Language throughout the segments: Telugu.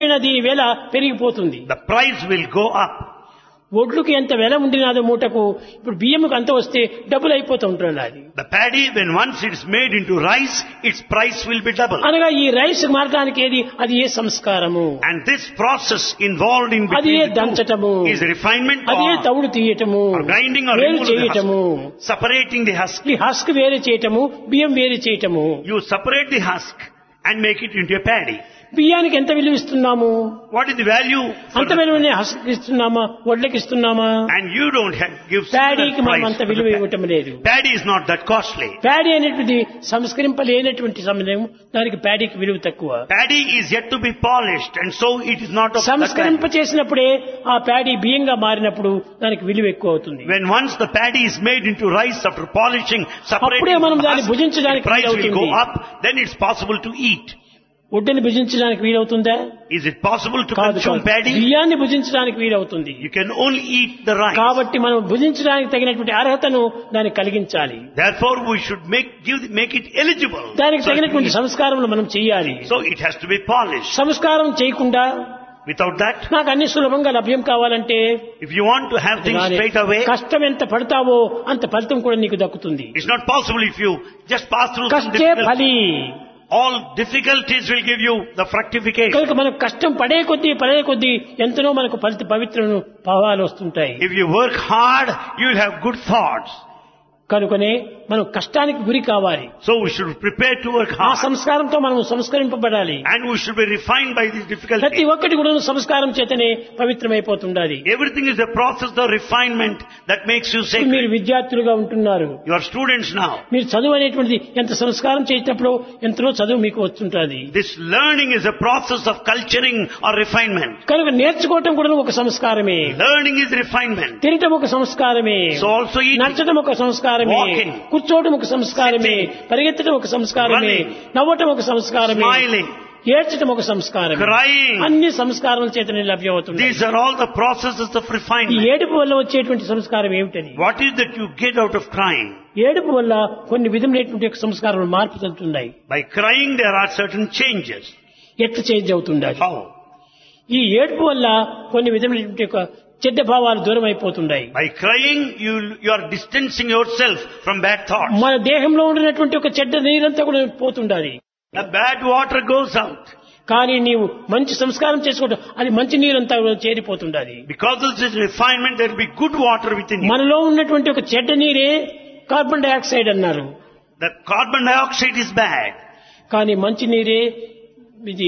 దీని వెల పెరిగిపోతుంది. The price will go up. ఒడ్లుకి ఎంత వెల ఉండినాదో మూటకు ఇప్పుడు బియ్యంకు అంత వస్తే డబుల్ అయిపోతూ ఉంటుంది అది. The paddy, when once it is made into rice, its price will be double. అనగా ఈ రైస్ మార్గానికి ఏది అది ఏ సంస్కారము, And this process involved in అది ఏ between the దంచటము, two is refinement అది ఏ or తవుడు తీయటము, grinding or వేరు removal of the చేయటము, husk, separating the husk. ఈ హస్క్ వేరే చేయటము, బియ్యం వేరే చేయటము. You separate the husk and make it into a paddy. బియ్యానికి ఎంత విలువ ఇస్తున్నాము, What is the value for అంత the, విలువనే husk ఇస్తున్నామా, వడ్లకి ఇస్తున్నామా? and you don't have, give ప్యాడీకి similar మనం price అంత for the విలువ paddy. ఇవ్వటం లేదు. Paddy is not that costly. Paddy అనేటువంటిది సంస్కరింపలేనటువంటి సమయం, దానికి ప్యాడీకి విలువ తక్కువ. Paddy is yet to be polished, and so it is not of that సంస్కరింప value. చేసినప్పుడే ఆ ప్యాడీ బియ్యంగా మారినప్పుడు దానికి విలువ ఎక్కువ అవుతుంది. When once the paddy is made into rice after polishing, అప్పుడే separating మనం from the దాన్ని husk, భుజించడానికి the price will వీలవుతుంది. go up, then it's possible to eat. ఒడ్డుని భుజించడానికి వీలవుతుందా? Is it possible to కాదు, consume కాదు. paddy? బియ్యాన్ని భుజించడానికి వీలవుతుంది. You can only eat the rice. కాబట్టి మనం భుజించడానికి తగినటువంటి అర్హతను దానికి కలిగించాలి. Therefore, we should make it eligible. దానికి So, తగినటువంటి సంస్కారం మనం చేయాలి. so it has to be polished. సంస్కారం చేయకుండా Without that, నాకు అన్ని సులభంగా లభ్యం కావాలంటే if you want to have things straight away, కష్టం ఎంత పడతావో అంత ఫలితం కూడా నీకు దక్కుతుంది. it's not possible if you just pass through some కష్టే difficulties. ఫలి. All difficulties will give you the fructification. కనుక మనం కష్టం పడే కొద్దీ ఎంతనో మనకు పవిత్రను భావాలు వస్తుంటాయి. If you work hard, you will have good thoughts. కనుకనే మనం కష్టానికి గురి కావాలి. So we should prepare to work ఆ hard. సంస్కారంతో మనం సంస్కరింపబడాలి. And we should be refined by these ప్రతి difficulties. ఒక్కటి కూడా సంస్కారం చేతనే పవిత్రమైపోతుండాలి. Everything is a process of refinement that makes you మీరు sacred. విద్యార్థులుగా ఉంటున్నారు. You are students now. మీరు చదువు అనేటువంటిది ఎంత సంస్కారం చేసినప్పుడు ఎంతలో చదువు మీకు వస్తుంటుంది. This learning is a process of culturing or refinement. కనుక నేర్చుకోవటం కూడా ఒక సంస్కారమే, Learning is refinement. తినటం ఒక సంస్కారమే, So also eating. నచ్చటం ఒక సంస్కారమే, Walking. కూర్చోవటం ఒక సంస్కారమే, పరిగెత్తడం ఒక సంస్కారమే, Running. నవ్వటం ఒక సంస్కారమే, Smiling. ఏడ్చటం ఒక సంస్కారమే. Crying. అన్ని సంస్కారాల చేతనే లభ్యమవుతుంది. These are all the processes of ఈ refinement. ఏడుపు వల్ల వచ్చేటువంటి సంస్కారం ఏమిటని? What is that you get out of crying? ఏడుపు వల్ల కొన్ని విధములైనటువంటి సంస్కారాలు మార్పు చెందుతున్నాయి. By crying there are certain changes. ఎట్లా చేంజ్ అవుతుండాలి? How? ఈ ఏడుపు వల్ల కొన్ని విధములైనటువంటి చెడ్డ భావాలు దూరం అయిపోతున్నాయి. By crying you are distancing yourself from bad thoughts. మన దేహంలో ఉండినటువంటి ఒక చెడ్డ నీరంతా కూడా పోతుండాలి. The bad water goes out. కానీ నీవు మంచి సంస్కారం చేసుకోవడం అది మంచి నీరంతా కూడా చేరిపోతుండాలి. Because of this refinement there will be good water within you. మనలో ఉన్నటువంటి ఒక చెడ్డ నీరే కార్బన్ డైఆక్సైడ్ అన్నారు. The carbon dioxide is bad. కానీ మంచి నీరే ఇది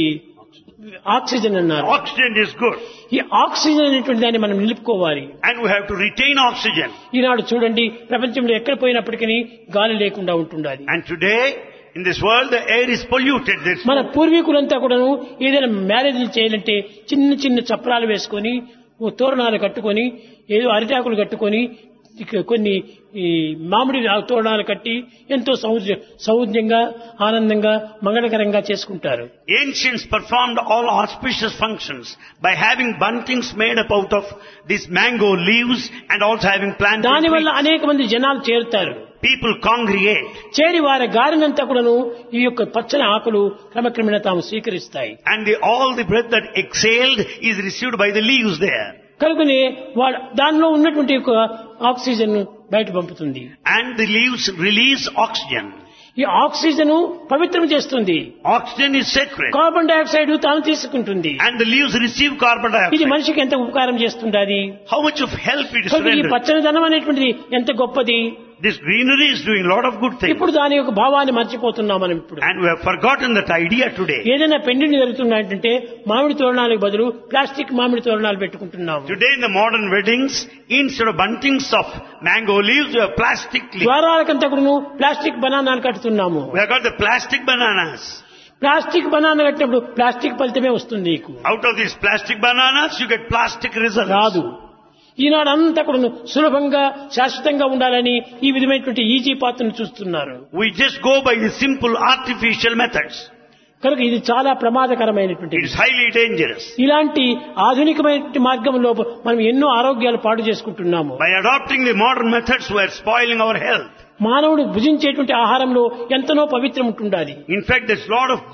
ఆక్సిజన్ అన్నారు. Oxygen is good. ఈ ఆక్సిజన్ అనేటువంటి దాన్ని మనం నిలుపుకోవాలి. And we have to retain oxygen. ఈనాడు చూడండి, ప్రపంచంలో ఎక్కడ పోయినప్పటికీ గాలి లేకుండా ఉంటుండాలి. And today in this world the air is polluted. మన పూర్వీకులంతా కూడాను ఏదైనా మ్యారేజ్లు చేయాలంటే చిన్న చిన్న చప్రాలు వేసుకొని ఓ తోరణాలు కట్టుకొని ఏదో అరిటాకులు కట్టుకొని కొన్ని ఈ మామిడి తోరణాలు కట్టి ఎంతో సౌజ్ఞంగా ఆనందంగా మంగళకరంగా చేసుకుంటారు. Ancients performed all auspicious functions by having buntings made up out of these mango leaves and also having planted దానివల్ల trees. అనేక మంది జనాలు చేరుతారు. People congregate. చేరి వారి గారినంతా కూడాను ఈ యొక్క పచ్చని ఆకులు క్రమక్రమేణా తాము స్వీకరిస్తాయి. And all the breath that exhaled is received by the leaves there. కనుకనే దానిలో ఉన్నటువంటి యొక్క ఆక్సిజన్ బయట పంపుతుంది. And the leaves release oxygen. ఈ ఆక్సిజన్ పవిత్రం చేస్తుంది. Oxygen is sacred. Carbon dioxide తాను తీసుకుంటుంది. And the leaves receive carbon ఇది dioxide. మనిషికి ఎంత ఉపకారం చేస్తుంది. How much of help it is కనుక ఈ rendered. పచ్చనిదనం అనేటువంటిది ఎంత గొప్పది. This greenery is doing a lot of good things. ఇప్పుడు దాని యొక్క భావాన్ని మర్చిపోతున్నాం మనం. ఇప్పుడు And we have forgotten that idea today. ఏదైనా పెళ్లిళ్ళు జరుగుతున్నాయంటే మామిడి తోరణాలకు బదులు ప్లాస్టిక్ మామిడి తోరణాలు పెట్టుకుంటున్నాము. Today in the modern weddings, instead of buntings of mango leaves, we have plastic leaves. ద్వారాలకంతా కూడా plastic బనానాలు కట్టుతున్నాము. We have got the plastic bananas. Plastic banana కట్టినప్పుడు ప్లాస్టిక్ ఫలితమే వస్తుంది నీకు. Out of these plastic bananas, you get plastic results. రాదు. ఈనాడు అంతా కూడా సులభంగా శాశ్వతంగా ఉండాలని ఈ విధమైనటువంటి ఈజీ పాత్రను చూస్తున్నారు. We just go by the simple artificial methods. కనుక ఇది చాలా ప్రమాదకరమైనటువంటి. It is highly dangerous. ఇలాంటి ఆధునికమైన మార్గంలో మనం ఎన్నో ఆరోగ్యాలు పాడు చేసుకుంటున్నాము. By adopting the modern methods, we are spoiling our health. మానవుడు భుజించేటువంటి ఆహారంలో ఎంతనో పవిత్రం ఉంటుండాలి. In fact, there's a lot of good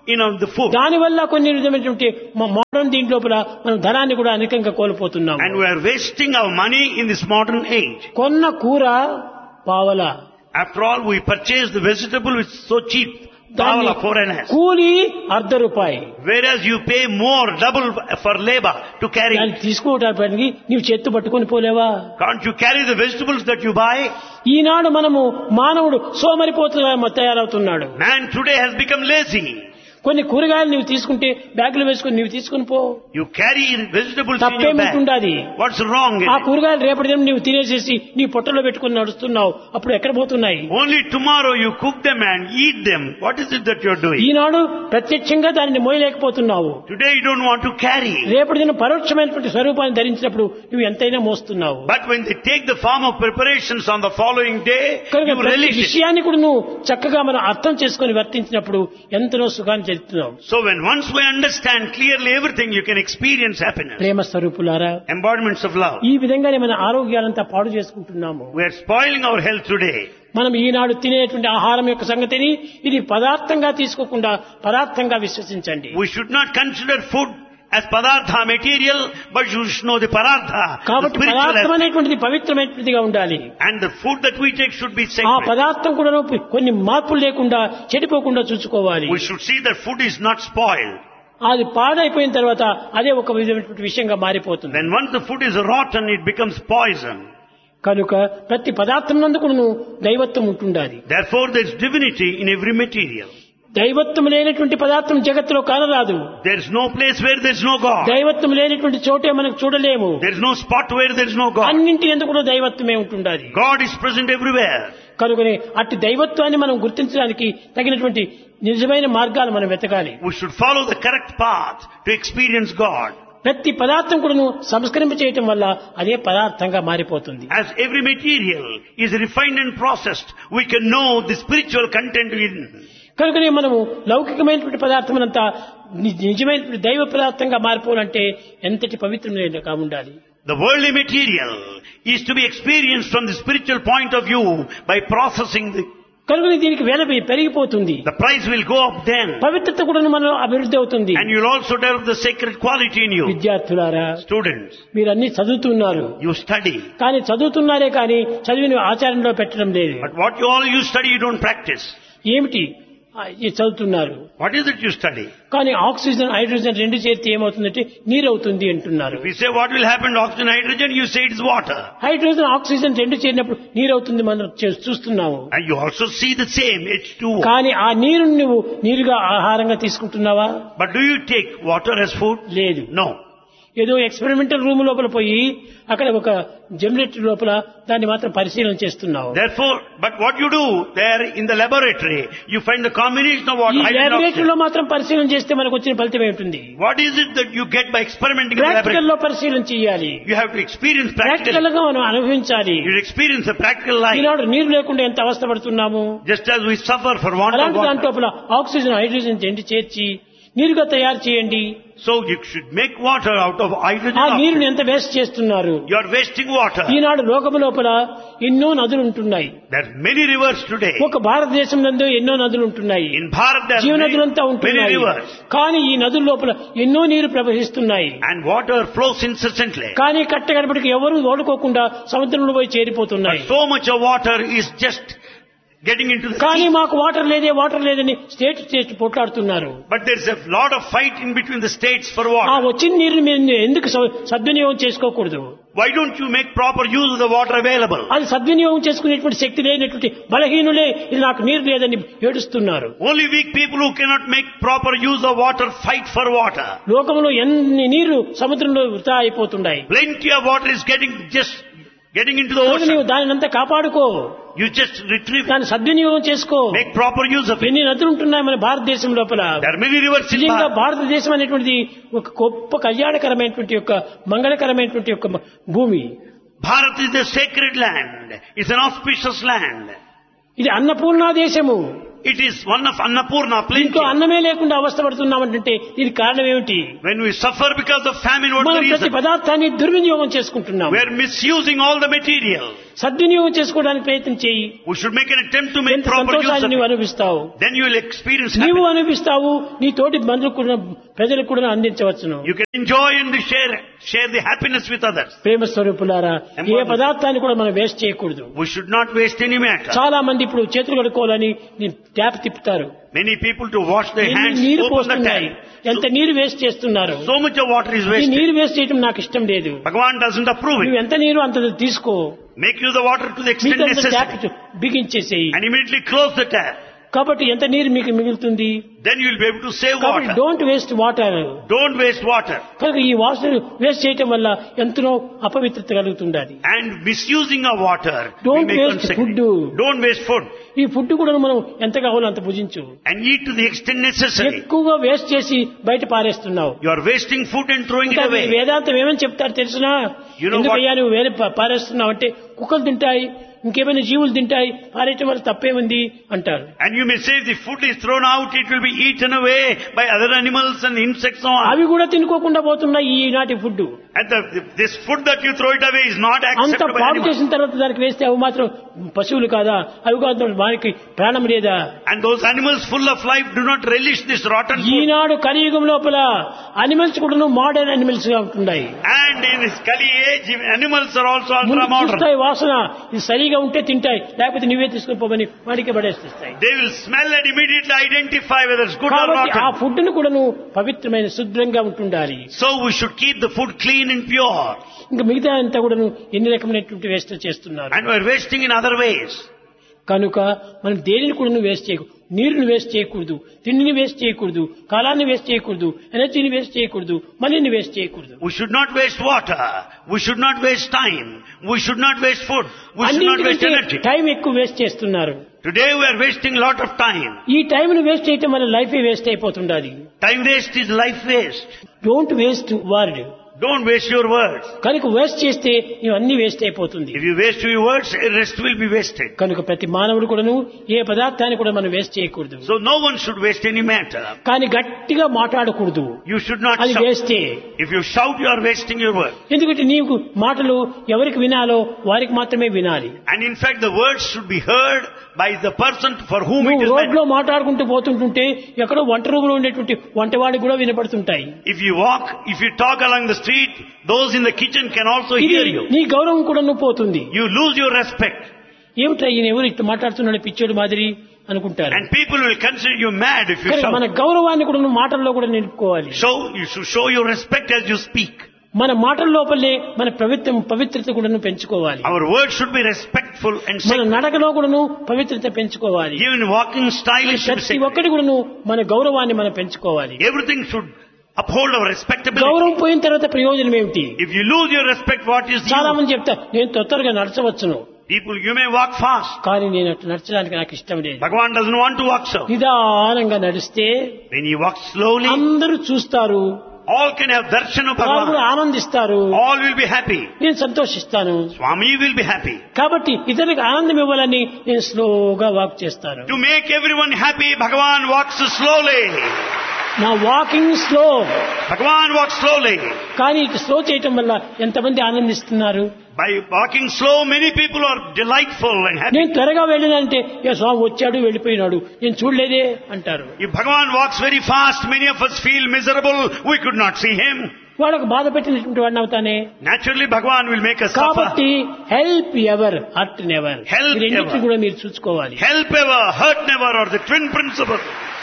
in the food. దానివల్ల కొన్ని విధమైనటువంటి మోడర్న్ దీంట్లోపల మనం ధనాన్ని కూడా అధికంగా కోల్పోతున్నాం. And we are wasting our money in this modern age. కొన్న కూర పావల. After all, we purchase the vegetable which is so cheap. Pavala, 4 annas. కూలి ₹1/2. Whereas you pay more, double for labor to carry. దాన్ని తీసుకోవడానికి నీవు చేత్తు పట్టుకొని పోలేవా? Can't you carry the vegetables that you buy? ఈనాడు మనము మానవుడు సోమరిపోతుగా తయారవుతున్నాడు. Man today has become lazy. కొన్ని కూరగాయలు నీవు తీసుకుంటే బ్యాగులు వేసుకుని నీవు తీసుకుని పో. You carry vegetables in your bag. తప్పేముంటుండాది? What's wrong in ఆ it? కూరగాయలు రేపటి దినం నీవు తినేసేసి నీ పొట్టలో పెట్టుకుని నడుస్తున్నావు. అప్పుడు ఎక్కడ పోతున్నాయి? Only tomorrow you cook them and eat them. What is it that you're doing? ఈనాడు ప్రత్యక్షంగా దానిని మోయలేకపోతున్నావు. Today you don't want to carry. రేపటి దినం పరోక్షమైనటువంటి స్వరూపాన్ని ధరించినప్పుడు నువ్వు ఎంతైనా మోస్తున్నావు. But when they take the form of preparations on the following day, కనుక you ప్రతి relish it. విషయాన్ని కూడా నువ్వు చక్కగా మనం అర్థం చేసుకుని వర్తించినప్పుడు ఎంతనో సుఖాన్ని చెందుతున్నావు. So when once we understand clearly everything, you can experience happiness. ప్రేమ స్వరూపులారా, Embodiments of love. ఈ విధంగానే మన ఆరోగ్యాలంతా పాడు చేసుకుంటున్నాము. We are spoiling our health today. మనం ఈనాడు తినేటువంటి ఆహారం యొక్క సంగతిని ఇది పదార్థంగా తీసుకోకుండా పదార్థంగా విశ్వసించండి. We should not consider food as padartha material, but you should know the padartha, the కాబట్టి spiritual పదార్థం aspect. అనేటువంటిది పవిత్రమైనదిగా ఉండాలి. And the food that we take should be ఆ sacred. పదార్థం కూడా కొన్ని మార్పులు లేకుండా చెడిపోకుండా చూసుకోవాలి. We should see that food is not spoiled. అది పాడైపోయిన తర్వాత అదే ఒక విధమైనటువంటి విషయంగా మారిపోతుంది. Then once the food is rotten, it becomes poison. కనుక ప్రతి పదార్థం నందు కూడా దైవత్వం ఉంటుండాలి. Therefore there is divinity in every material. దైవత్వం లేనటువంటి పదార్థం జగత్తులో కానరాదు. There is no place where there is no God. దైవత్వం లేనటువంటి చోటే మనకు చూడలేము. There is no spot where there is no God. అన్నింటి ఎందుకు కూడా దైవత్వమే ఉంటుండాలి. God is present everywhere. కనుకనే అట్టి దైవత్వాన్ని మనం గుర్తించడానికి తగినటువంటి నిజమైన మార్గాలు మనం వెతకాలి. We should follow the correct path to experience God. ప్రతి పదార్థం కూడా సంస్కరింప చేయటం వల్ల అదే పదార్థంగా మారిపోతుంది. As every material is refined and processed, we can know the spiritual content within. కనుకనే మనము లౌకికమైనటువంటి పదార్థమునంతా నిజమైనటువంటి దైవ పదార్థంగా మారిపోవాలంటే ఎంతటి పవిత్రమైనదిగా ఉండాలి. The worldly material is to be experienced from the spiritual point of view by processing the. కనుకనే దీనికి వెల పెరిగిపోతుంది. The price will go up then. పవిత్రత కూడా మనలో అభివృద్ధి అవుతుంది. And you'll also develop the sacred quality in you. విద్యార్థులారా, Students, మీరు అన్ని చదువుతున్నారు. you study. కానీ చదువుతున్నారే కానీ చదివిన ఆచరణలో పెట్టడం లేదు. But what you study, you don't practice. ఏమిటి చదువుతున్నారు? What is it you study? కానీ ఆక్సిజన్ హైడ్రోజన్ రెండు చేరితే ఏమవుతుందంటే నీరు అవుతుంది అంటున్నారు. If we say what will happen to oxygen, hydrogen, you say it is water. Hydrogen oxygen రెండు చేరినప్పుడు నీరు అవుతుంది మనం చూస్తున్నాము. And you also see the same H2O. కానీ ఆ నీరు నువ్వు నీరుగా ఆహారంగా తీసుకుంటున్నావా? But do you take water as food? లేదు. No. ఏదో ఎక్స్పెరిమెంటల్ రూమ్ లోపల పోయి అక్కడ ఒక జనరేటర్ లోపల దాన్ని మాత్రం పరిశీలన చేస్తున్నావు. Therefore, but what you do there in the laboratory, you find the combination of water, ఈ hydrogen, లాబొరేటరీలో oxygen. మాత్రం పరిశీలన చేస్తే మనకు వచ్చిన ఫలితం ఏమిటి? What is it that you get by experimenting in the practical laboratory? లో పరిశీలన చేయాలి. You have to experience practically. Practical గా మనం అనుభవించాలి. You experience the practical life. ఈనాడు నీరు లేకుండా ఎంత అవస్థపడుతున్నాము. Just as we suffer for want of అలాంటి water. దాంట్లో ఆక్సిజన్ హైడ్రోజన్ రెండు చేర్చి నీరుగా తయారు చేయండి. So you should make water out of hydrogen. ఆ oxygen. నీరుని ఎంత వేస్ట్ చేస్తున్నారు. You are wasting water. ఈనాడు లోకము లోపల ఎన్నో నదులు ఉంటున్నాయి. There are many rivers today. ఒక భారతదేశం నందు ఎన్నో నదులు ఉంటున్నాయి. In Bharat there are జీవనదులంతా many ఉంటున్నాయి. rivers. కానీ ఈ నదుల లోపల ఎన్నో నీరు ప్రవహిస్తున్నాయి. And water flows incessantly. కానీ కట్టగడపటికి ఎవరు ఓడుకోకుండా సముద్రంలో పోయి చేరిపోతున్నాయి. But so much of water is just getting into the కానీ sea. మాకు వాటర్ లేదని state పోట్లాడుతున్నారు. But there's a lot of fight in between the states for ఆ water. వచ్చిన నీరుని మీరు ఎందుకు సద్వినియోగం చేసుకోకూడదు? Why don't you make proper use of the water available? అది సద్వినియోగం చేసుకునేటువంటి శక్తి లేనటువంటి బలహీనులే ఇది నాకు నీరు లేదని ఏడుస్తున్నారు. Only weak people who cannot make proper use of water fight for water. లోకంలో ఎన్ని నీరు సముద్రంలో వృధా అయిపోతున్నాయి. Plenty of water is getting into the కనుక నీవు ocean. దానినంతా కాపాడుకో. You just retrieve, దాన్ని సద్వినియోగం చేసుకో. make proper use of it. ఎన్ని నదులు ఉంటున్నాయి మన భారతదేశం లోపల. There are many rivers in నిజంగా Bharat. భారతదేశం అనేటువంటిది ఒక గొప్ప కళ్యాణకరమైనటువంటి యొక్క మంగళకరమైనటువంటి యొక్క భూమి. Bharat is a sacred land. It's an auspicious land. ఇది అన్నపూర్ణ దేశము. It is one of Annapurna plenty. ఇంట్లో అన్నమే లేకుండా అవస్థపడుతున్నామంటే దీనికి కారణం ఏమిటి? When we suffer because of famine, what the మనం ప్రతి reason? పదార్థాన్ని దుర్వినియోగం చేసుకుంటున్నాం. We are misusing all the material. సద్వినియోగం చేసుకోవడానికి ప్రయత్నం చేయి. We should make an attempt to make ఎంత proper use of సంతోషాన్ని నీవు it. అనుభవిస్తావు. Then you will experience నీవు happiness. అనుభవిస్తావు, నీ తోటి బంధువులకు కూడా ప్రజలకు కూడా అందించవచ్చును. You can enjoy and share the happiness with others. ప్రేమ స్వరూపులారా, ఏ పదార్థాన్ని కూడా మనం వేస్ట్ చేయకూడదు. We should not waste any matter. చాలా మంది ఇప్పుడు చేతులు కడుక్కోవాలని ట్యాప్ తిప్పుతారు. Many people to wash their ఎన్ని hands, నీరు open the పోస్తున్నాయి, tap. ఎంత నీరు వేస్ట్ చేస్తున్నారు. So much of water is ఈ wasted. నీరు వేస్ట్ చేయడం నాకు ఇష్టం లేదు. Bhagavan doesn't approve నువ్వు it. ఎంత నీరు అంత తీసుకో, Make use the water to the extent మీకంత tap necessary. బిగించేసేయి. And immediately close the tap. కాబట్టి ఎంత నీరు మీకు మిగులుతుంది. Then you will be able to save కాబట్టి water. Don't waste water. Don't waste water. కనుక ఈ వాటర్ వేస్ట్ చేయటం వల్ల ఎంతనో అపవిత్రత కలుగుతుంది. And misusing of water. Don't we make waste consecrate. food. Don't waste food. ఈ ఫుడ్ కూడా మనం ఎంత కావాలో అంత భుజించు. And eat to the extent necessary. ఎక్కువగా వేస్ట్ చేసి బయట పారేస్తున్నావు. You are wasting food and throwing it ఇంకా away. వేదాంతం ఏమని చెప్తారు తెలుసునా? You know ఎందుకయ్యా నువ్వు వేరే పారేస్తున్నావు అంటే, కుక్కలు తింటాయి, ఇంకేమైనా జీవులు తింటాయి, పారేయటం వల్ల తప్పేముంది అంటారు. And you may say if the food is thrown out, it will be eaten away by other animals and insects so on. అవి కూడా తినుకోకుండా పోతున్నాయి ఈనాటి food. And this food that you throw it away is not అంత accepted by పాడు animals. చేసిన తర్వాత దానికి వేస్తే అవి మాత్రం పశువులు కాదా? అవి కాదు, వారికి ప్రాణం లేదా? And those animals full of life do not relish this rotten food. ఈనాడు కలియుగం లోపల అనిమల్స్ కూడా మోడర్న్ అనిమల్స్ గా ఉంటున్నాయి. And in this Kali age, animals are also ultra modern. చూస్తాయి వాసన, ఇది సరిగా ఉంటే తింటాయి, లేకపోతే నువ్వే తీసుకుని పోమని వాడికే పడేస్తాయి. They will smell and immediately identify whether it's good or కాబట్టి ఆ rotten. ఫుడ్ ను కూడా నువ్వు పవిత్రమైన శుభ్రంగా ఉంటుండాలి. So we should keep the food clean and pure. ఇంకా మిగతా అంతా కూడా ఎన్ని రకమైనటువంటి వేస్ట్ చేస్తున్నారు. And we're wasting in other ways. కనుక మనం దేనిని కూడా వేస్ట్ చేయకూడదు. నీరుని వేస్ట్ చేయకూడదు, తిండిని వేస్ట్ చేయకూడదు, కాలాన్ని వేస్ట్ చేయకూడదు, ఎనర్జీని వేస్ట్ చేయకూడదు, మనీని వేస్ట్ చేయకూడదు. We should not waste water. We should not waste time. We should not waste food. We should not waste అన్నింటికంటే energy. టైం ఎక్కువ వేస్ట్ చేస్తున్నారు. Today we are wasting a lot of time. ఈ టైం ను వేస్ట్ చేయటం వల్ల life waste అయిపోతుండాలి. Time waste is life waste. Don't waste word. Don't waste your words. కనుక వేస్ట్ చేస్తే ఇవన్నీ వేస్ట్ అయిపోతుంది. If you waste your words, the rest will be wasted. కనుక ప్రతి మానవుడు కూడాను ఏ పదార్థాన్ని కూడా మనం వేస్ట్ చేయకూడదు. So no one should waste any matter. కానీ గట్టిగా మాట్లాడకూడదు. You should not అది shout. వేస్తే. If you shout, you are wasting your words. ఎందుకంటే నీకు మాటలు ఎవరికి వినాలో వారికి మాత్రమే వినాలి. And in fact, the words should be heard by the person for whom it నువ్వు is రోడ్లో meant. మాట్లాడుకుంటూ పోతుంటుంటే ఎక్కడో వంట రూములో ఉండేటువంటి వంటవాడికి కూడా వినపడుతుంటాయి. If you talk along the street, those in the kitchen can also ఇది hear you. నీ గౌరవం కూడా నువ్వు పోతుంది. You lose your respect. ఏమిటా ఈయన ఎవరు ఇట్లా మాట్లాడుతున్నాడు పిచ్చోడు మాదిరి అనుకుంటారు. And people will consider you mad if you కనుక మన shout. గౌరవాన్ని కూడా నువ్వు మాటల్లో కూడా నిలుపుకోవాలి. So you should show your respect as you speak. మన మాటల లోపలే మన పవిత్రత కూడా పెంచుకోవాలి. Our words should be respectful and మన sacred. నడకలో కూడా పవిత్రత పెంచుకోవాలి. Even walking style should be ప్రతి sacred. ఒక్కటి కూడా మన గౌరవాన్ని మనం పెంచుకోవాలి. Everything should uphold our respectability. గౌరవం పోయిన తర్వాత ప్రయోజనం ఏమిటి? If you lose your respect, what is చాలా you? మంది చెప్తా నేను తొందరగా నడచవచ్చును, People, you may walk fast. కానీ నేను అట్లా నడచడానికి నాకు ఇష్టం లేదు. Bhagavan doesn't want to walk so. నిదానంగా నడిస్తే When you walk slowly, అందరూ చూస్తారు, all can have darshan of వాళ్ళు కూడా Bhagavan. ఆనందిస్తారు, All will be happy. నేను సంతోషిస్తాను. Swami will be happy. కాబట్టి ఇతరులకు ఆనందం ఇవ్వాలని నేను స్లోగా వాక్ చేస్తాను. To make everyone happy, Bhagavan walks slowly. నా walking slow. Bhagavan walks slowly. కానీ ఇటు స్లో చేయటం వల్ల ఎంతమంది ఆనందిస్తున్నారు. By walking slow, many people are delightful and happy. నేను త్వరగా వెళ్ళినంటే స్వామి వచ్చాడు వెళ్ళిపోయినాడు నేను చూడలేదే అంటారు. If Bhagavan walks very fast, many of us feel miserable. We could not see him. వాళ్ళకు బాధ పెట్టినటువంటి వాడిని అవుతానే. Naturally, Bhagavan will make us suffer. కాబట్టి help ever hurt never, Help రెండింటిని ever. కూడా మీరు చూసుకోవాలి. Help ever, hurt never, or the twin principle.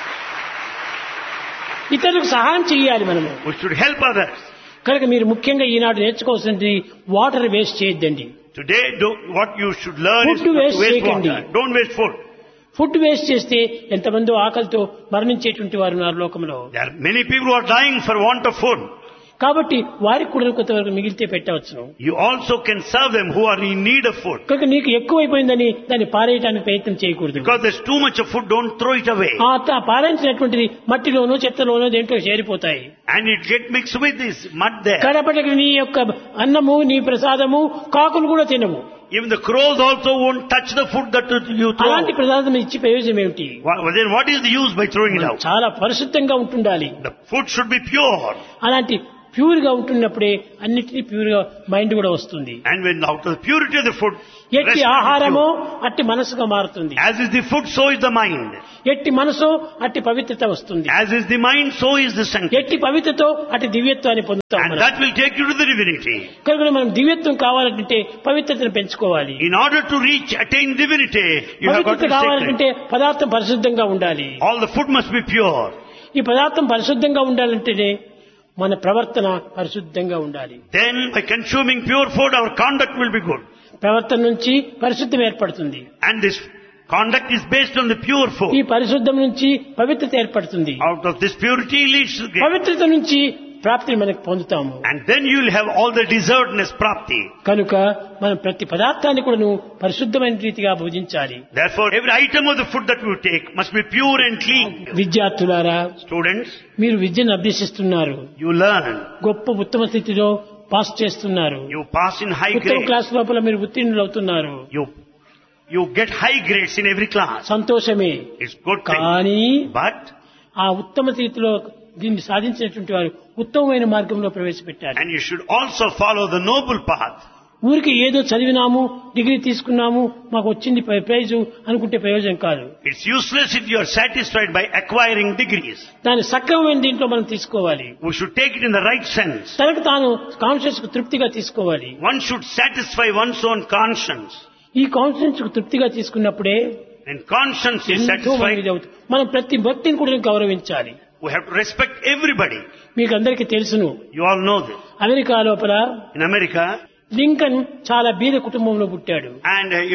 ఇతరులకు సహాయం చేయాలి మనము. We should help others. కనుక మీరు ముఖ్యంగా ఈనాడు నేర్చుకోవాల్సింది వాటర్ వేస్ట్ చేయొద్దండి. Today, what you should learn is Food not to waste waste చేయకండి. water. Don't waste food. Food waste చేస్తే ఎంతమందో ఆకలితో మరణించేటువంటి వారు ఉన్నారు లోకంలో. There are many people who are dying for want of food. కాబట్టి వారికి కూడా కొంతవరకు మిగిలితే పెట్టవచ్చును. You also can serve them who are in need of food. కనుక నీకు ఎక్కువైపోయిందని దాన్ని పారేయడానికి ప్రయత్నం చేయకూడదు. Because there's too much of food, don't throw it away. ఆ పారించినటువంటిది మట్టిలోనూ చెత్తలోనూ దేంట్లో చేరిపోతాయి. And it get mixed with this mud there. కడపటికి నీ యొక్క అన్నము నీ ప్రసాదము కాకులు కూడా తినవు. Even the crows also won't touch the food that you throw. అలాంటి ప్రసాదం ఇచ్చి ప్రయోజనం ఏమిటి? Then what is the use by throwing it out? చాలా పరిశుద్ధంగా ఉంటుండాలి. The food should be pure. అలాంటి ప్యూర్ గా ఉంటున్నప్పుడే అన్నిటినీ ప్యూర్ గా మైండ్ కూడా వస్తుంది. And when out of the purity of the food, ఎట్టి ఆహారమో అట్టి మనసుగా మారుతుంది. as is the food, so is the mind. ఎట్టి మనసు అట్టి పవిత్రత వస్తుంది. As is the mind, so is the sanctity. ఎట్టి పవిత్రతో అట్టి దివ్యత్వాన్ని పొందుతాం. And that will take you to the divinity. కనుక మనం దివ్యత్వం కావాలంటే పవిత్రతను పెంచుకోవాలి. In order to attain divinity, you have got పవిత్రత to కావాలంటే పదార్థం పరిశుద్ధంగా ఉండాలి. all the food must be pure. ఈ పదార్థం పరిశుద్ధంగా ఉండాలంటేనే మన ప్రవర్తన పరిశుద్ధంగా ఉండాలి. Then by consuming pure food, our conduct will be good. ప్రవర్తన నుంచి పరిశుద్ధం ఏర్పడుతుంది. And this conduct is based on the pure ఈ food. పరిశుద్ధం నుంచి పవిత్రత ఏర్పడుతుంది. Out of this purity leads to grace. పవిత్రత నుంచి ప్రాప్తిని మనకు పొందుతాము. And then you will have all the deservedness prapti. కనుక మనం ప్రతి పదార్థాన్ని కూడా పరిశుద్ధమైన రీతిగా భుజించాలి. Therefore, every item of the food that you take must be pure and clean. విద్యార్థులారా, Students, మీరు విద్యను అభ్యసిస్తున్నారు. you learn. గొప్ప ఉత్తమ స్థితిలో పాస్ చేస్తున్నారు. You pass in high ఉత్తమ grades. క్లాస్ లోపల మీరు ఉత్తీర్ణులు అవుతున్నారు. You get high grades in every class. సంతోషమే. It's good thing. కానీ But ఆ ఉత్తమ స్థితిలో దీన్ని సాధించినటువంటి వారు ఉత్తమమైన మార్గంలో ప్రవేశపెట్టారు. and you should also follow the noble path. ఊరికి ఏదో చదివినాము, డిగ్రీ తీసుకున్నాము, మాకు వచ్చింది ప్రైజు అనుకుంటే ప్రయోజనం కాదు. It's useless if you are satisfied by acquiring degrees. దాన్ని సక్రమమైన దీంట్లో మనం తీసుకోవాలి. We should take it in the right sense. తనకు తాను కాన్షియస్ కు తృప్తిగా తీసుకోవాలి. One should satisfy one's own conscience. ఈ కాన్షియన్స్ కు తృప్తిగా తీసుకున్నప్పుడే And conscience is ఎంతో satisfied. మంది అవుతుంది. మనం ప్రతి భక్తిని కూడా గౌరవించాలి. We have to respect everybody. మీకు అందరికీ తెలుసును, You all know this. America లోపల In America, లింకన్ చాలా బీద కుటుంబంలో పుట్టాడు. and he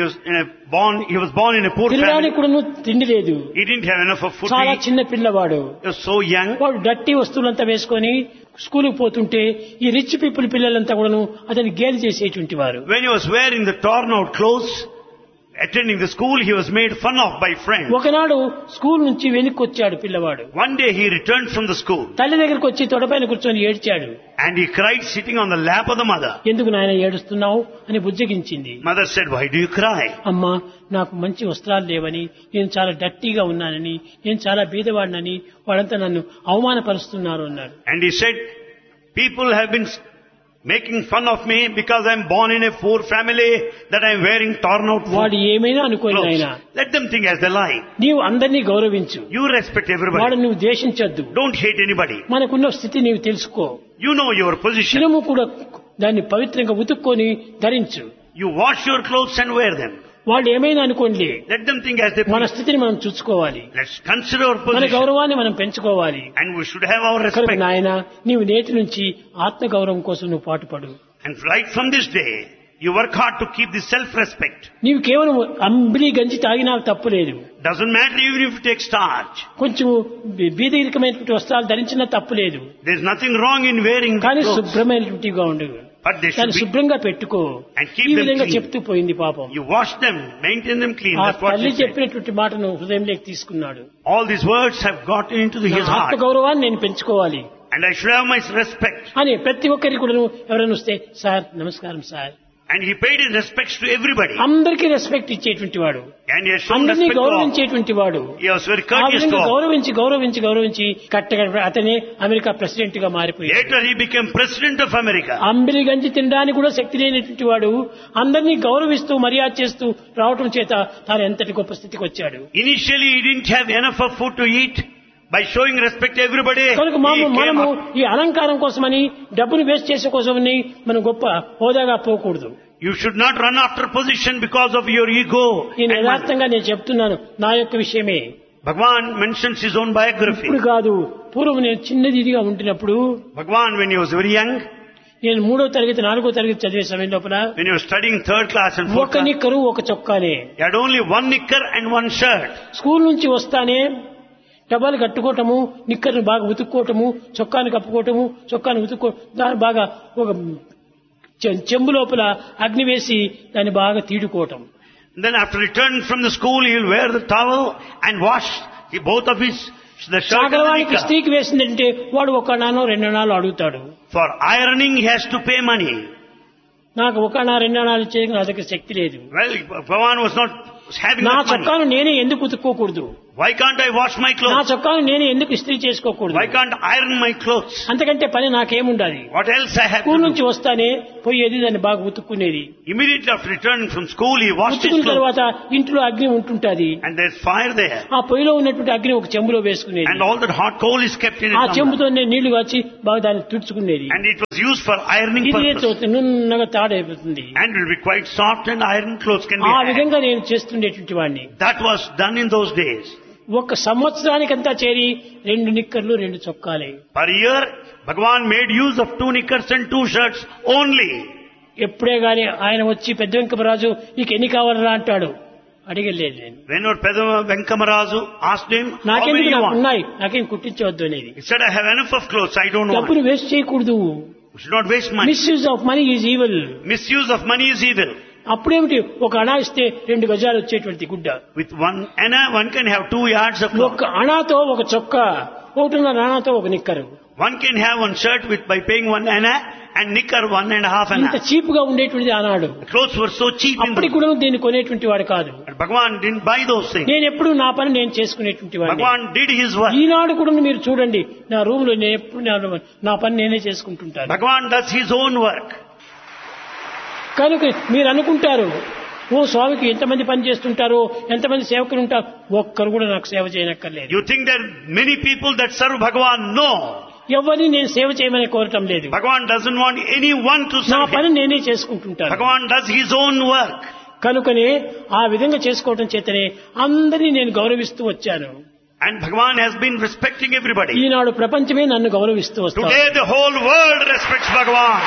was born in a poor తినడానికి family. కూడా తిండి లేదు. He didn't have enough of food to చాలా eat. చిన్న పిల్లవాడు. He was so young. వాడు డట్టి వస్తువులంతా వేసుకొని స్కూల్కి పోతుంటే ఈ రిచ్ పీపుల్ పిల్లలంతా కూడాను అతన్ని గేలి చేసేటువంటి వారు. When he was wearing the torn out clothes, attending the school, he was made fun of by friends. ఒకనాడు స్కూల్ నుంచి వెనక్కి వచ్చాడు పిల్లవాడు. One day he returned from the school తల్లి దగ్గరికి వచ్చి తొడపైన కూర్చొని ఏడ్చాడు. and he cried sitting on the lap of the mother. ఎందుకు నాయన ఏడుస్తున్నావు అని బుజ్జగించింది. Mother said, "Why do you cry?" అమ్మా, నాకు మంచి వస్త్రాలు లేవని, నేను చాలా డట్టీగా ఉన్నానని, నేను చాలా బీదవాడినని వాళ్ళంతా నన్ను అవమానపరుస్తున్నారు అన్నాడు. And he said, "People have been making fun of me because I am born in a poor family, that I am wearing torn out వాడు ఏమైనా అనుకోని clothes. ఆయన, Let them think as they like. నీవు అందరినీ గౌరవించు, You respect వాడు everybody. నువ్వు ద్వేషించొద్దు. Don't hate anybody. మనకున్న స్థితి నీవు తెలుసుకో. You know your position. శిరము కూడా దాన్ని పవిత్రంగా ఉతుక్కొని ధరించు. You wash your clothes and wear them. వాళ్ళు ఏమైనా అనుకోండి, Let them think as they మన please. స్థితిని మనం చూసుకోవాలి. Let's consider our మన position. గౌరవాన్ని మనం పెంచుకోవాలి. And we should have our కనుక respect. నాయన, నీవు నేటి నుంచి ఆత్మ గౌరవం కోసం నువ్వు పాటుపడు. And right from this day, you work hard to keep the self-respect. నీవు కేవలం అంబిలి గంజి తాగినా తప్పు లేదు. Doesn't matter even if you take starch. కొంచెం బీదరికమైనటువంటి వస్త్రాలు ధరించినా తప్పు లేదు. There's nothing wrong in wearing కానీ clothes. శుభ్రమైనటువంటిగా ఉండు. But they should దాన్ని be, శుభ్రంగా పెట్టుకో. and keep ఈ them విధంగా clean. చెప్తూ పోయింది పాపం. You wash them, maintain them clean. ఆ That's what తల్లి she said. చెప్పినటువంటి మాటను హృదయంలోకి తీసుకున్నాడు. All these words have got into his నా ఆత్మ heart. గౌరవాన్ని నేను పెంచుకోవాలి And I should have my respect. అని ప్రతి ఒక్కరికి కూడా ఎవరైనా వస్తే, సార్ నమస్కారం sir, And he paid his respects to everybody. అందరికీ రెస్పెక్ట్ ఇచ్చేటువంటి వాడు, And he has shown అందరినీ respect to all. గౌరవించేటువంటి వాడు. He was very ఆ courteous to విధంగా all. గౌరవించి గౌరవించి గౌరవించి కట్టగా అతనే అమెరికా ప్రెసిడెంట్ గా మారిపోయాడు. Later he became president of America. Ambili గంజి తినడానికి కూడా శక్తి లేనటువంటి వాడు అందరినీ గౌరవిస్తూ మర్యాద చేస్తూ రావటం చేత తాను ఎంతటి గొప్ప స్థితికి వచ్చాడు. Initially he didn't have enough of food to eat. By showing respect to everybody, కనుక he came మనము up. ఈ అలంకారం కోసమని డబ్బును వేస్ట్ చేసే కోసమని మనం గొప్ప హోదాగా పోకూడదు. You should not run after position because of your ego. నేను and money. యథార్థంగా నేను చెప్తున్నాను, నా యొక్క విషయమే. Bhagwan mentions his own biography. ఇప్పుడు కాదు, పూర్వం నేను చిన్నది ఇదిగా ఉంటున్నప్పుడు, Bhagwan, when he was very young, నేను 3వ తరగతి 4వ తరగతి చదివే సమయం లోపల when he was studying 3rd class and 4th ఒక class, నిక్కరు ఒక చొక్కానే. he had only one knicker and one shirt. School నుంచి వస్తానే టబాలు కట్టుకోవటము, నిక్కర్ని బాగా ఉతుక్కోవటము, చొక్కాని కప్పుకోవటము, చొక్కాని దాన్ని బాగా ఒక చెంబు లోపల అగ్ని వేసి దాన్ని బాగా తీడుకోవటం. Then after returning from the school, he will wear the towel and wash both of his the shirt and the సాగరవానికి knicker. స్త్రీకి వేసిందంటే వాడు ఒక అణానో 2 అణాలు అడుగుతాడు. For ironing, he has to pay money. నాకు ఒక అణా 2 అణాలు ఇచ్చేందుకు నా దగ్గర శక్తి లేదు. Well, Bhagavan was not having నా that money. చొక్కాను నేనే ఎందుకు ఉతుక్కోకూడదు? Why can't I wash my నా clothes? చొక్కాను నేనే ఎందుకు ఇస్త్రీ చేసుకోకూడదు? Why can't I iron my clothes? అంతకంటే పని నాకేముండాలి? What else I have school to నుంచి do? వస్తానే పోయేది దాన్ని బాగా ఉతుక్కునేది. Immediately after returning from school, he washed his ఉతుకున్న clothes. తర్వాత ఇంట్లో అగ్ని ఉంటుంటది. And there's fire there. ఆ పొయ్యిలో ఉన్నటువంటి అగ్ని ఒక చెంబులో వేసుకునేది. And all that hot coal is kept in ఆ it. చెంబుతో నీళ్లు కాచి బాగా దాన్ని తుడుచుకునేది. And it was used for ironing ఇది purpose. నున్నగా తాడైపోతుంది. And will be quite soft and iron clothes can be ఆ had. విధంగా నేను చేస్తుండేటువంటి వాడిని. That was done in those days. ఒక సంవత్సరానికంతా చేరి 2 నిక్కర్లు 2 చొక్కాలే. Per year, Bhagavan made use of 2 knickers and 2 shirts only. ఎప్పుడే గాని ఆయన వచ్చి పెద్ద వెంకమరాజు నీకు ఎన్ని కావాలరా అంటాడు. అడిగలేదు నేను. Whenever Pedama Venkamarazu asked him, how many నాకెందుకు you నాకు want? ఉన్నాయి, నాకేం కుట్టించవద్దు అనేది. He said, I have enough of clothes, I don't want. డబ్బును వేస్ట్ చేయకూడదు. We should not waste money. Misuse of money is evil. Misuse of money is evil. అప్పుడేమిటి ఒక అణా ఇస్తే 2 గజాలు వచ్చేటువంటి గుడ్డ. With one anna, one can have 2 yards of cloth. ఒక అణాతో ఒక చొక్కా, 1.5 అణాతో ఒక నిక్కరు. One can have one shirt with by paying 1 anna and knicker 1.5 ఇంత anna. చీప్ గా ఉండేటువంటిది ఆనాడు. The clothes were so cheap in అప్పటికి those. కూడా దీన్ని కొనేటువంటి వాడు కాదు. But Bhagavan didn't buy those things. నేను ఎప్పుడు నా పని నేను చేసుకునేటువంటి వాడిని. Bhagavan did his work. ఈనాడు కూడా మీరు చూడండి, నా రూమ్ లో నేను ఎప్పుడు నా పని నేనే చేసుకుంటుంటాను. Bhagavan does his own work. కనుక మీరు అనుకుంటారు, ఓ స్వామికి ఎంతమంది పని చేస్తుంటారో, ఎంతమంది సేవకులు ఉంటారు, ఒక్కరు కూడా నాకు సేవ చేయనక్కర్లేదు. You think there are many people that serve Bhagavan? No. ఎవరిని నేను సేవ చేయమని కోరటం లేదు. Bhagavan doesn't want anyone to నా serve పని him. నేనే చేసుకుంటుంటాను. Bhagavan does his own work. కనుకనే ఆ విధంగా చేసుకోవటం చేతనే అందరినీ నేను గౌరవిస్తూ వచ్చాను. And Bhagavan has been respecting everybody. ఈనాడు ప్రపంచమే నన్ను గౌరవిస్తూ వస్తాను. Today the whole world respects Bhagavan.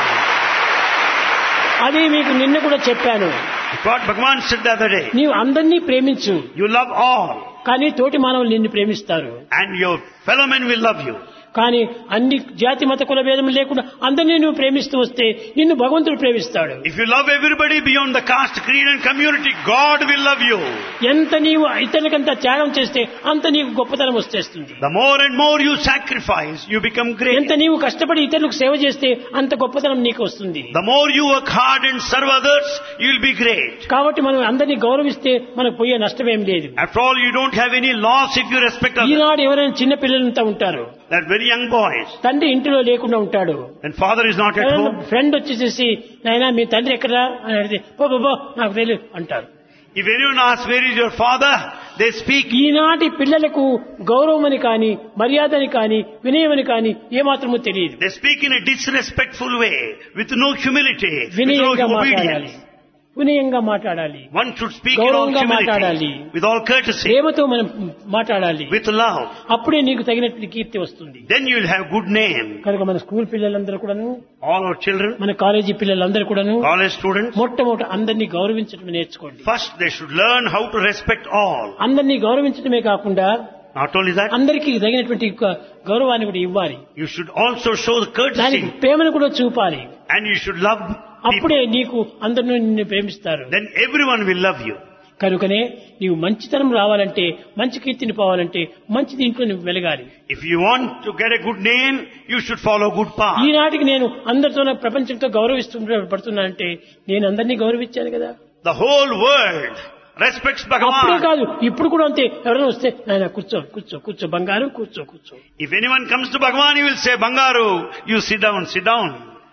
అది మీకు నిన్న కూడా చెప్పాను. What Bhagavan said the other day. నీవు అందరినీ ప్రేమించు, You love all. కానీ తోటి మానవులు నిన్ను ప్రేమిస్తారు. And your fellow men will love you. కానీ అన్ని జాతి మత కుల భేదం లేకుండా అందరినీ నువ్వు ప్రేమిస్తూ వస్తే నిన్ను భగవంతుడు ప్రేమిస్తాడు. If you love everybody beyond the caste, creed and community, God will love you. ఎంత నీవు ఇతరులకంతా త్యాగం చేస్తే అంత నీకు గొప్పతనం వచ్చేస్తుంది. The more and more you sacrifice, you become great. ఎంత నీవు కష్టపడి ఇతరులకు సేవ చేస్తే అంత గొప్పతనం నీకు వస్తుంది. The more you work hard and serve others, you will be great. కాబట్టి మనం అందరినీ గౌరవిస్తే మనకు పోయే నష్టమేం లేదు. After all, you don't have any loss if you respect others. ఈనాడు ఎవరైనా చిన్న పిల్లలంతా ఉంటారు, They're very young boys. తండ్రి ఇంటిలో లేకుండా ఉంటాడు. And father is not at home. Friend వచ్చేసేసి నాయనా మీ తండ్రి ఎక్కడా అని అడిగితే పో నాకు తెలియదు అంటారు. If anyone asks, where is your father? They speak. ఈనాటి పిల్లలకు గౌరవమని కానీ, మర్యాదని కానీ, వినయమని కానీ ఏమాత్రమూ తెలియదు. They speak in a disrespectful way, with no humility, with no వినయంగా మాట్లాడాలి, obedience. వినయంగా మాట్లాడాలి, One should speak in all గౌరవంగా మాట్లాడాలి, humility, with all courtesy, ప్రేమతో మనం మాట్లాడాలి. with love. అప్పుడే నీకు తగినటువంటి కీర్తి వస్తుంది. Then you will have good name. కనుక మన స్కూల్ పిల్లలందరూ కూడాను, All our children, మన కాలేజీ పిల్లలందరూ కూడాను college students, మొట్టమొదట అందరినీ గౌరవించడం నేర్చుకోండి. first they should learn how to respect all. అందరినీ గౌరవించడమే కాకుండా Not only that, అందరికీ తగినటువంటి గౌరవాన్ని కూడా ఇవ్వాలి. you should also show the దానికి courtesy, ప్రేమను కూడా చూపాలి. and you should love అప్పుడే people. నీకు అందరినీ నిన్ను ప్రేమిస్తారు. Then everyone will love you. కనుకనే నీవు మంచితనం రావాలంటే, మంచి కీర్తిని పోవాలంటే మంచి దీంట్లో నువ్వు వెలగాలి. If you want to get a good name, you should follow good path. ఈనాటికి నేను అందరితో ప్రపంచంతో పడుతున్నానంటే నేను అందరినీ గౌరవించాను కదా. The whole world respects అప్పుడే Bhagavan. కాదు, ఇప్పుడు కూడా అంతే. ఎవరైనా వస్తే ఆయన కూర్చో కూర్చో కూర్చో బంగారు కూర్చో కూర్చో. If anyone comes to Bhagavan, he will say, Bangaru, you sit down, sit down.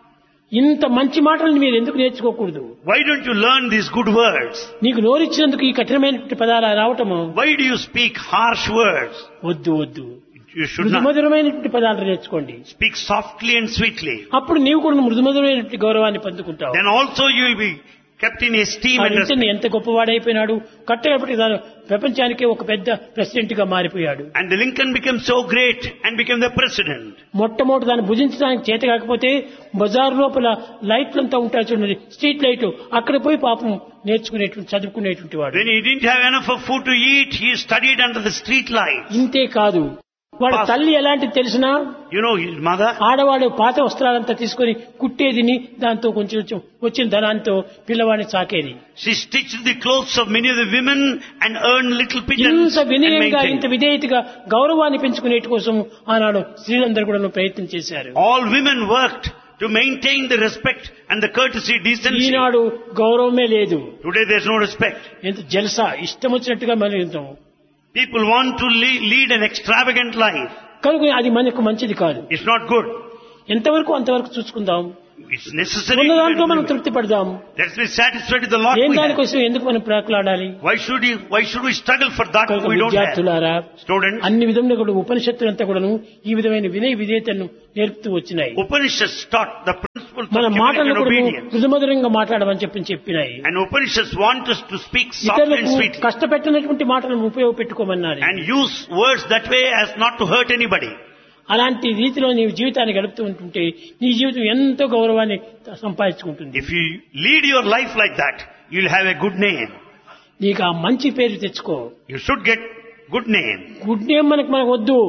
ఇంత మంచి మాటలను మీరు ఎందుకు నేర్చుకోకూడదు? Why don't you learn these good words? నీకు నోరిచ్చినందుకు ఈ కఠినమైనటువంటి పదాలు రావటము Why do you speak harsh words? వద్దు వద్దు. You should not. మృదుమధురమైనటువంటి పదాలు నేర్చుకోండి. Speak softly and sweetly. అప్పుడు నీవు కూడా మృదుమధురమైనటువంటి గౌరవాన్ని పొందుకుంటావు. Then also you will be kept in esteem ఆ and లింకన్ respect. ఎంత గొప్పవాడైపోయినాడు, కట్టేపటి ప్రపంచానికే ఒక పెద్ద ప్రెసిడెంట్ గా మారిపోయాడు. And the Lincoln became so great and became the president. మొట్టమొదటి దాన్ని భుజించడానికి చేత కాకపోతే బజార్ లోపల లైట్లంతా ఉంటాయి చూడండి, స్ట్రీట్ లైట్, అక్కడ పోయి పాపం నేర్చుకునేటువంటి చదువుకునేటువంటి వాడు. When he didn't have enough of food to eat, he studied under the street light. ఇంతే కాదు, వాడు తల్లి ఎలాంటిది తెలిసినా You know his mother? ఆడవాడు పాత వస్త్రాలంతా తీసుకొని కుట్టేదిని, దాంతో కొంచెం వచ్చిన ధనాంతో పిల్లవాడిని సాకేది. She stitched the clothes of many of the women and earned little pittance ఇంత and వినయంగా, ఇంత maintained. విధేయతగా గౌరవాన్ని పెంచుకునేటి కోసం ఆనాడు స్త్రీలందరూ కూడా ప్రయత్నం చేశారు. All women worked to maintain the respect and the courtesy, decency. ఈనాడు గౌరవమే లేదు. Today there's no respect. ఎంత జలసా, ఇష్టం వచ్చినట్టుగా మనం ఉంటాం. People want to lead an extravagant life. కనుక అది మనకు మంచిది కాదు. It's not good. ఎంతవరకు అంతవరకు చూసుకుందాం. It's necessary. ఉన్న దాంట్లో మనం తృప్తి పడదాం. Let's be satisfied with the lot ఏం we have. దానికోసం ఎందుకు మనం ప్రాకులాడాలి? Why should we struggle for that కనుక we don't have? విద్యార్థులారా, Students, అన్ని విధంగా కూడా ఉపనిషత్తులంతా కూడాను ఈ విధమైన వినయ విధేయతను నేర్పుతూ వచ్చినాయి. Upanishads taught the principles మన of humility మాటలను and కూడా obedience. మృదుమధురంగా మాట్లాడమని చెప్పినాయి. And Upanishads want us to speak softly and ఇతరులకు sweetly. కష్టపెట్టినటువంటి మాటలను ఉపయోగపెట్టుకోమన్నారు. And use words that way as not to hurt anybody. అలాంటి రీతిలో నీవు జీవితాన్ని గడుపుతూ ఉంటుంటే నీ జీవితం ఎంతో గౌరవాన్ని సంపాదించుకుంటుంది. If you lead your life like that, you'll have a good name. నీకు ఆ మంచి పేరు తెచ్చుకో. You should get good name. Good name మనకు వద్దు,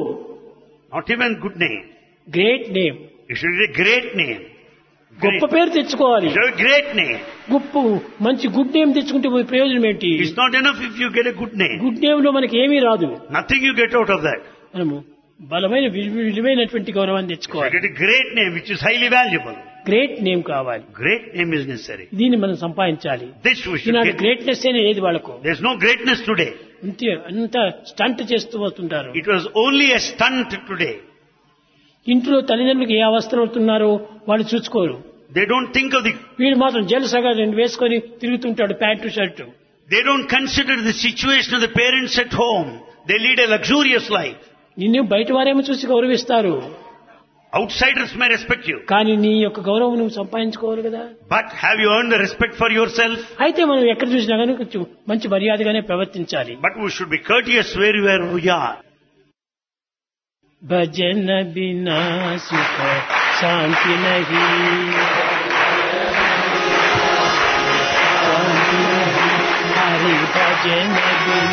Not even good name. Great name, You should get a great name. గొప్ప Great. పేరు తెచ్చుకోవాలి. You should have a great name. గొప్ప మంచి గుడ్ నేమ్ తెచ్చుకుంటే ప్రయోజనం ఏంటి? It's not enough if you get a good name. Good name లో మనకి ఏమీ రాదు. Nothing you get out of that. మనము బలమైన విలువైనటువంటి గౌరవాన్ని You తెచ్చుకోవాలి. get a great name which is highly valuable. Great name కావాలి. Great name is necessary. దీన్ని మనం సంపాదించాలి. This we should Eenadu get. Greatness అనే ఏది వాళ్ళకు There's no greatness today. అంత స్టంట్ చేస్తూ వస్తుంటారు. It was only a stunt today. ఇంట్లో తల్లిదండ్రులకు ఏ అవస్థలు అవుతున్నారో వాళ్ళు చూసుకోరు. They don't think of the, వీడు మాత్రం జలసగా రెండు వేసుకొని తిరుగుతుంటాడు, pant shirt. they don't consider the situation of the parents at home. They lead a luxurious life. నిన్ను బయట వారేమో చూసి గౌరవిస్తారు, Outsiders may respect you. కానీ నీ యొక్క గౌరవం నువ్వు సంపాదించుకోవాలి కదా. But have you earned the respect for yourself? అయితే మనం ఎక్కడ చూసినా కానీ కొంచెం మంచి మర్యాదగానే ప్రవర్తించాలి. But we should be courteous wherever we are. భజన బినా సుఖ శాంతి నహి, శాంతి నహి, హరి భజన బినా